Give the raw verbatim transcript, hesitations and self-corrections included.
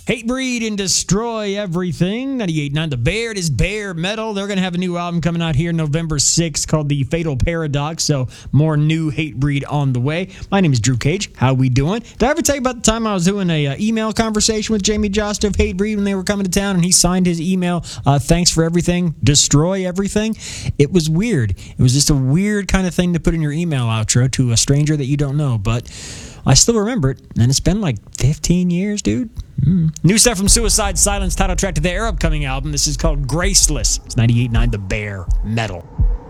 Hatebreed and Destroy Everything. ninety-eight point nine The Bear. It is Bear Metal. They're going to have a new album coming out here November sixth called The Fatal Paradox. So more new Hatebreed on the way. My name is Drew Cage. How we doing? Did I ever tell you about the time I was doing a uh, email conversation with Jamie Jost of Hatebreed when they were coming to town and he signed his email, uh, thanks for everything, destroy everything? It was weird. It was just a weird kind of thing to put in your email outro to a stranger that you don't know, but I still remember it, and it's been like fifteen years, dude. Mm. New stuff from Suicide Silence, title track to their upcoming album. This is called Graceless. It's ninety-eight point nine The Bear Metal.